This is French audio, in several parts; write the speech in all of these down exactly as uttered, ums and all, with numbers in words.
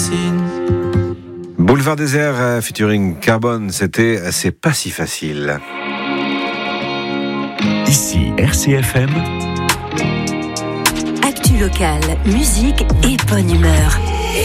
racines. Boulevard Désert featuring Carbone, c'était C'est pas si facile. Ici R C F M. Actu locale, musique et bonne humeur.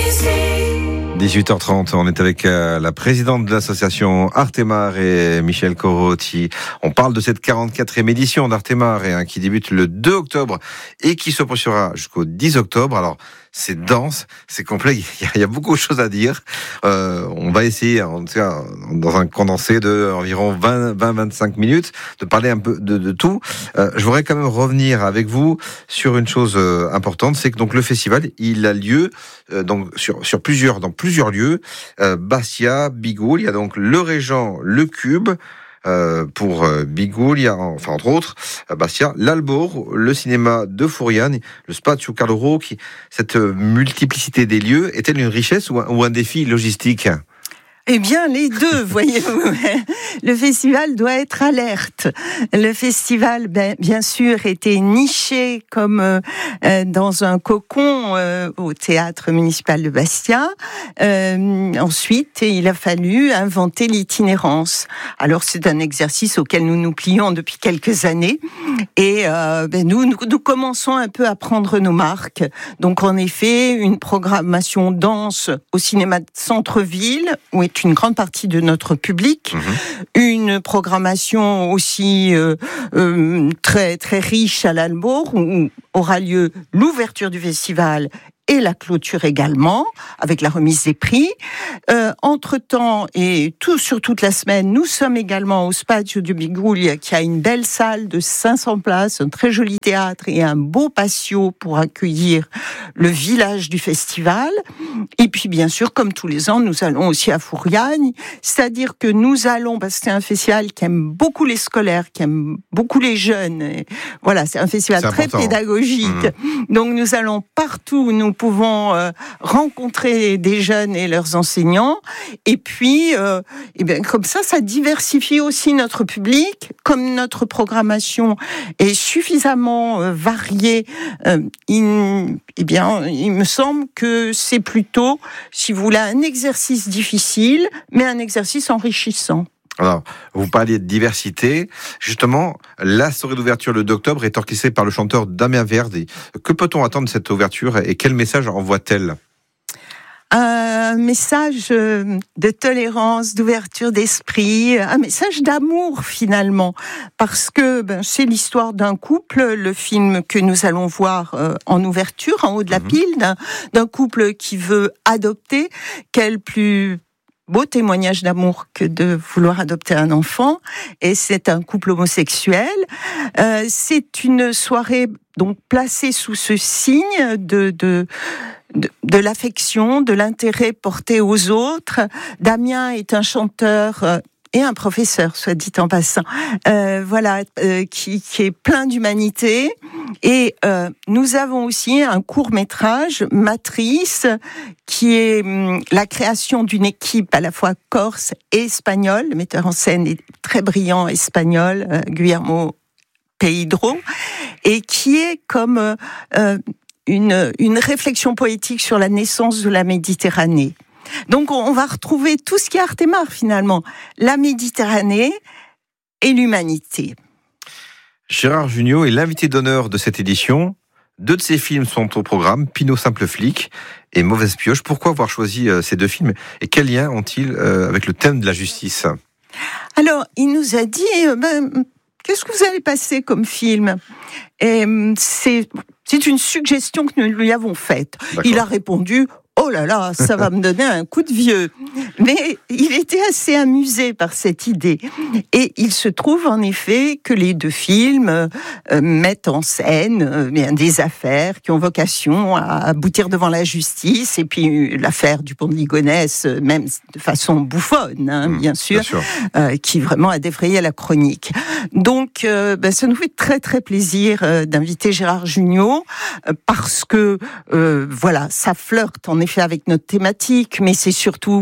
dix-huit heures trente, on est avec euh, la présidente de l'association Artemare et Michel Corotti. On parle de cette quarante-quatrième édition d'Artemare hein, qui débute le deux octobre et qui se poursuivra jusqu'au dix octobre. Alors, c'est dense, c'est complet, il y, a, il y a beaucoup de choses à dire. Euh, on va essayer, en tout cas, dans un condensé de environ vingt à vingt-cinq minutes, de parler un peu de, de tout. Euh, je voudrais quand même revenir avec vous sur une chose euh, importante, c'est que donc le festival, il a lieu euh, donc sur sur plusieurs dans plusieurs lieux, euh, Bastia, Bigoul, il y a donc le Régent, le Cube. Euh, pour euh, Bigoul, il y a, enfin entre autres, euh, Bastia, l'Albor, le cinéma de Fouriane, le Spazio Carlo Rocchi. Cette euh, multiplicité des lieux est-elle une richesse ou un, ou un défi logistique ? Eh bien, les deux, voyez-vous. Le festival doit être alerte. Le festival, ben, bien sûr, était niché comme euh, dans un cocon euh, au théâtre municipal de Bastia. Euh, ensuite, il a fallu inventer l'itinérance. Alors, c'est un exercice auquel nous nous plions depuis quelques années. Et euh, ben, nous, nous, nous commençons un peu à prendre nos marques. Donc, en effet, une programmation dense au cinéma de centre-ville, où est une grande partie de notre public, mmh. une programmation aussi euh, euh, très très riche à l'Albor où aura lieu l'ouverture du festival et la clôture également, avec la remise des prix. Euh, entre-temps, et tout sur toute la semaine, nous sommes également au Spazio di Biguglia, qui a une belle salle de cinq cents places, un très joli théâtre et un beau patio pour accueillir le village du festival. Et puis, bien sûr, comme tous les ans, nous allons aussi à Fouriane, c'est-à-dire que nous allons, parce que c'est un festival qui aime beaucoup les scolaires, qui aime beaucoup les jeunes. Et voilà, c'est un festival c'est très important. pédagogique. Mmh. Donc, nous allons partout où nous pouvons euh, rencontrer des jeunes et leurs enseignants, et puis euh, et bien, comme ça, ça diversifie aussi notre public. Comme notre programmation est suffisamment euh, variée, euh, il, eh bien, il me semble que c'est plutôt, si vous voulez, un exercice difficile, mais un exercice enrichissant. Alors, vous parliez de diversité. Justement, la soirée d'ouverture le deux octobre est orchestrée par le chanteur Damien Verdi. Que peut-on attendre de cette ouverture et quel message envoie-t-elle ? Un message de tolérance, d'ouverture d'esprit, un message d'amour finalement, parce que ben, c'est l'histoire d'un couple, le film que nous allons voir euh, en ouverture, en haut de la mmh. pile, d'un, d'un couple qui veut adopter. Quel plus beau témoignage d'amour que de vouloir adopter un enfant, et c'est un couple homosexuel. Euh, c'est une soirée donc placée sous ce signe de, de De, de l'affection, de l'intérêt porté aux autres. Damien est un chanteur euh, et un professeur, soit dit en passant, euh, voilà, euh, qui, qui est plein d'humanité. Et euh, nous avons aussi un court-métrage, Matrice, qui est hum, la création d'une équipe à la fois corse et espagnole. Le metteur en scène est très brillant espagnol, euh, Guillermo Peidro, et qui est comme euh, euh, une, une réflexion poétique sur la naissance de la Méditerranée. Donc on va retrouver tout ce qui est Artemare finalement, la Méditerranée et l'humanité. Gérard Jugnot est l'invité d'honneur de cette édition. Deux de ses films sont au programme, Pinot Simple Flic et Mauvaise Pioche. Pourquoi avoir choisi ces deux films et quel lien ont-ils avec le thème de la justice ? Alors, il nous a dit, ben, qu'est-ce que vous allez passer comme film ? Et c'est, c'est une suggestion que nous lui avons faite. D'accord. Il a répondu... Oh là là, ça va me donner un coup de vieux. Mais il était assez amusé par cette idée. Et il se trouve en effet que les deux films euh, mettent en scène euh, bien des affaires qui ont vocation à aboutir devant la justice. Et puis l'affaire du pont de Ligonnès, même de façon bouffonne, hein, mmh, bien sûr, bien sûr. Euh, qui vraiment a défrayé la chronique. Donc euh, ben, ça nous fait très très plaisir euh, d'inviter Gérard Jugnot euh, parce que euh, voilà, ça flirte en effet avec notre thématique, mais c'est surtout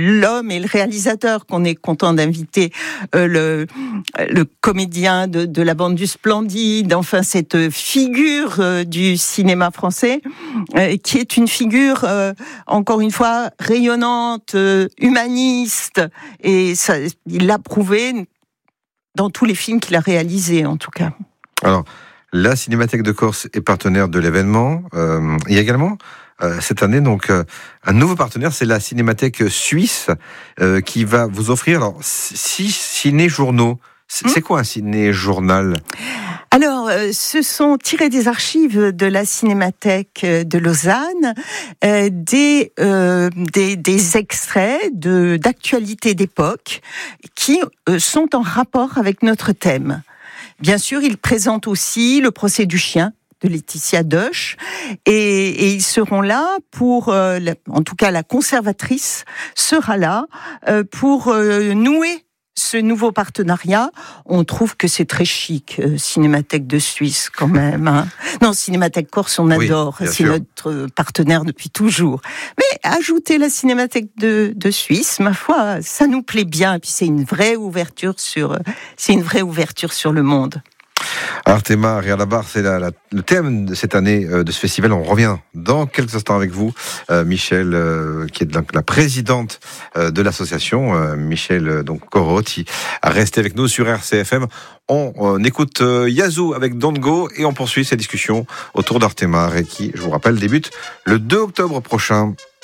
l'homme et le réalisateur qu'on est content d'inviter, euh, le, le comédien de, de la bande du Splendide, enfin cette figure euh, du cinéma français, euh, qui est une figure, euh, encore une fois, rayonnante, euh, humaniste, et ça, il l'a prouvé dans tous les films qu'il a réalisés, en tout cas. Alors, la Cinémathèque de Corse est partenaire de l'événement. Euh, il y a également, euh, cette année, donc, euh, un nouveau partenaire, c'est la Cinémathèque suisse, euh, qui va vous offrir alors, six ciné-journaux. C'est, mmh. c'est quoi un ciné-journal ? Alors, euh, ce sont tirés des archives de la Cinémathèque de Lausanne euh, des, euh, des des extraits de d'actualité d'époque qui euh, sont en rapport avec notre thème. Bien sûr, ils présentent aussi le procès du chien de Laetitia Doche, et, et ils seront là pour, euh, la, en tout cas la conservatrice sera là euh, pour euh, nouer ce nouveau partenariat. On trouve que c'est très chic, euh, Cinémathèque de Suisse quand même. Hein. Non, Cinémathèque Corse, on adore, oui, c'est sûr. Notre partenaire depuis toujours. Mais ajouter la Cinémathèque de, de Suisse, ma foi, ça nous plaît bien. Et puis c'est une vraie ouverture sur, c'est une vraie ouverture sur le monde. Artemare et à la barre, c'est la, la, le thème de cette année euh, de ce festival. On revient dans quelques instants avec vous, euh, Michel, euh, qui est donc la présidente euh, de l'association, euh, Michel euh, donc Corotti. Restez avec nous sur R C F M. On, on écoute euh, Yazoo avec Don't Go et on poursuit cette discussion autour d'Artemare et qui, je vous rappelle, débute le deux octobre prochain.